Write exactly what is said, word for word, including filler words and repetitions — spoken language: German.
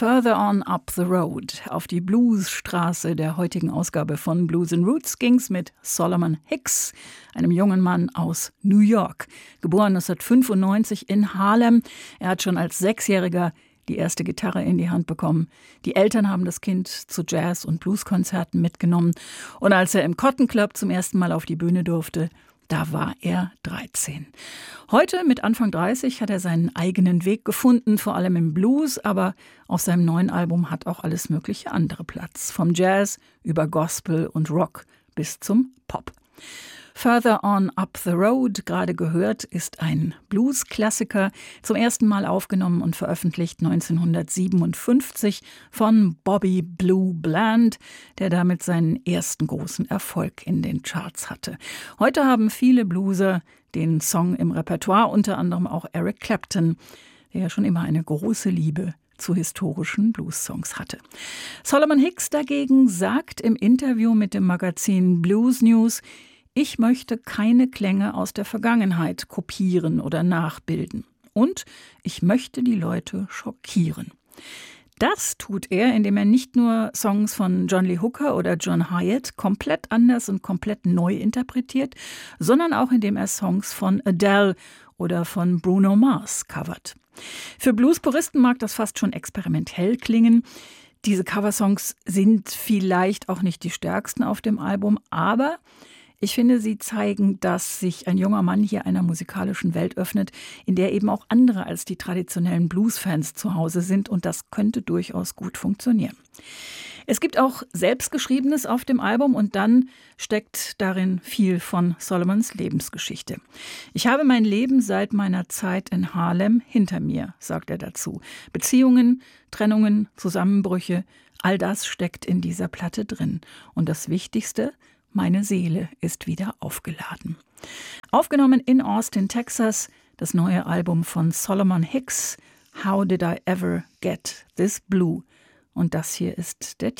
Further on up the road. Auf die Bluesstraße der heutigen Ausgabe von Blues and Roots ging's mit Solomon Hicks, einem jungen Mann aus New York. Geboren neunzehnhundertfünfundneunzig in Harlem. Er hat schon als Sechsjähriger die erste Gitarre in die Hand bekommen. Die Eltern haben das Kind zu Jazz- und Blueskonzerten mitgenommen. Und als er im Cotton Club zum ersten Mal auf die Bühne durfte, da war er dreizehn. Heute, mit Anfang dreißig, hat er seinen eigenen Weg gefunden, vor allem im Blues, aber auf seinem neuen Album hat auch alles mögliche andere Platz. Vom Jazz über Gospel und Rock bis zum Pop. Further on up the road, gerade gehört, ist ein Blues-Klassiker, zum ersten Mal aufgenommen und veröffentlicht neunzehnhundertsiebenundfünfzig von Bobby Blue Bland, der damit seinen ersten großen Erfolg in den Charts hatte. Heute haben viele Blueser den Song im Repertoire, unter anderem auch Eric Clapton, der ja schon immer eine große Liebe zu historischen Blues-Songs hatte. Solomon Hicks dagegen sagt im Interview mit dem Magazin Blues News: Ich möchte keine Klänge aus der Vergangenheit kopieren oder nachbilden. Und ich möchte die Leute schockieren. Das tut er, indem er nicht nur Songs von John Lee Hooker oder John Hiatt komplett anders und komplett neu interpretiert, sondern auch indem er Songs von Adele oder von Bruno Mars covert. Für Blues-Puristen mag das fast schon experimentell klingen. Diese Coversongs sind vielleicht auch nicht die stärksten auf dem Album, aber ich finde, sie zeigen, dass sich ein junger Mann hier einer musikalischen Welt öffnet, in der eben auch andere als die traditionellen Blues-Fans zu Hause sind, und das könnte durchaus gut funktionieren. Es gibt auch Selbstgeschriebenes auf dem Album und dann steckt darin viel von Solomons Lebensgeschichte. Ich habe mein Leben seit meiner Zeit in Harlem hinter mir, sagt er dazu. Beziehungen, Trennungen, Zusammenbrüche, all das steckt in dieser Platte drin. Und das Wichtigste: Meine Seele ist wieder aufgeladen. Aufgenommen in Austin, Texas, das neue Album von Solomon Hicks, How Did I Ever Get This Blue? Und das hier ist der Titel.